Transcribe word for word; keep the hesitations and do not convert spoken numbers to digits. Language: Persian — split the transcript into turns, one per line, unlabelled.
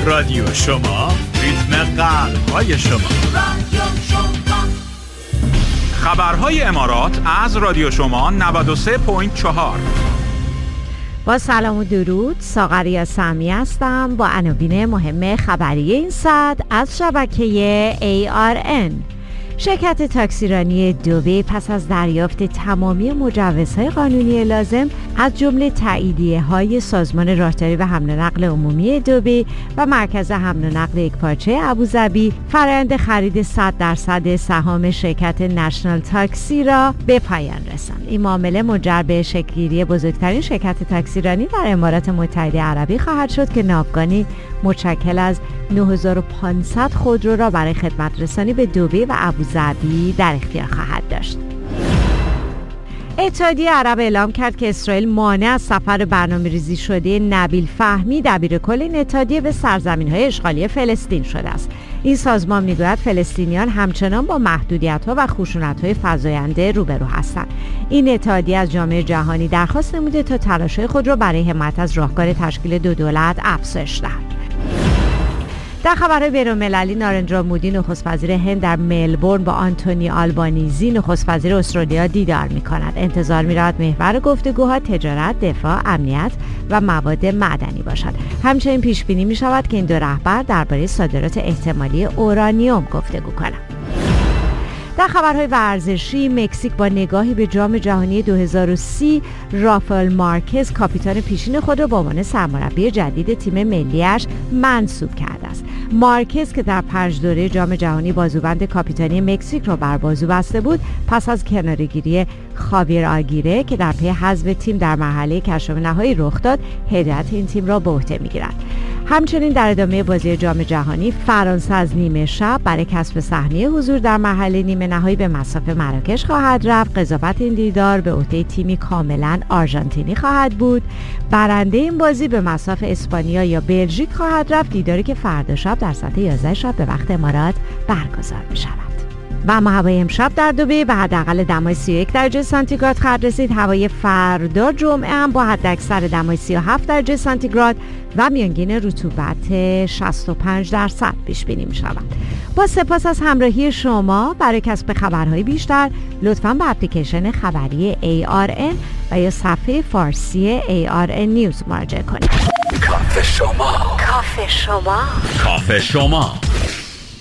رادیو شما، ریتم قلب‌های شما. رادیو شما. خبرهای امارات از رادیو شما نود و سه و چهار.
با سلام و درود، ساغریا سمی هستم با عناوین مهم خبری این ساعت از شبکه ای آر ان. شرکت تاکسیرانی دبی پس از دریافت تمامی مجوزهای قانونی لازم از جمله تاییدیه‌های سازمان راهداری و حمل و نقل عمومی دبی و مرکز حمل و نقل یکپارچه ابوظبی فرآیند خرید صد درصد سهام شرکت نشنال تاکسی را به پایان رساند. این معامله منجر به شکل‌گیری بزرگترین شرکت تاکسیرانی در امارات متحده عربی خواهد شد که ناوگانی متشکل از نه هزار و پانصد خودرو را برای خدمت رسانی به دبی و ابوظبی در اختیار خواهد داشت. اتحادیه عرب اعلام کرد که اسرائیل مانع از سفر برنامه‌ریزی شده نبیل فهمی دبیرکل این اتحادیه به سرزمین‌های اشغالی فلسطین شده است. این سازمان می‌گوید فلسطینیان همچنان با محدودیت‌ها و خشونت‌های فزاینده روبرو هستند. این اتحادیه از جامعه جهانی درخواست نموده تا تلاش‌های خود را برای حمایت از راهکار تشکیل دو دولت افزایش دهد. در خبرهای بین‌المللی، نارندرا مودی نخست وزیر هند در ملبورن با آنتونی آلبانیزی نخست وزیر استرالیا دیدار می‌کند. انتظار می‌رود محور گفتگوها تجارت، دفاع، امنیت و مواد معدنی باشد. همچنین پیش‌بینی می‌شود که این دو رهبر درباره صادرات احتمالی اورانیوم گفتگو کنند. در خبرهای ورزشی، مکزیک با نگاهی به جام جهانی دو هزار و سی رافائل مارکز کاپیتان پیشین خود را به عنوان سرمربی جدید تیم ملی‌اش منصوب کرده است. مارکز که در پنج دوره جام جهانی بازوبند کاپیتانی مکزیک را بر بازو بسته بود، پس از کناره‌گیری خاویر آگیره که در پی حذف تیم در مرحله کشف نهایی رخ داد، هدایت این تیم را به عهده می‌گیرد. همچنین در ادامه بازی جام جهانی، فرانسه از نیمه شب برای کسب سهمیه حضور در مرحله نیمه نهایی به مصاف مراکش خواهد رفت. قضاوت این دیدار به عهده تیمی کاملا آرژانتینی خواهد بود. برنده این بازی به مصاف اسپانیا یا بلژیک خواهد رفت، دیداری که فردا شب در ساعت یازده شب به وقت امارات برگزار می شود. و اما هوای امشب در دبی به حداقل دمای سی و یک درجه سانتیگراد خواهد رسید. هوای فردا جمعه هم با حداکثر دمای سی و هفت درجه سانتیگراد و میانگین رطوبت شصت و پنج درصد پیش بینی می شود. با سپاس از همراهی شما. برای کسب خبرهای بیشتر لطفاً به اپلیکیشن خبری ای آر ان و یا صفحه فارسی ای آر ان نیوز مراجعه کنید.
کافه شما،
کافه شما،
کافه شما.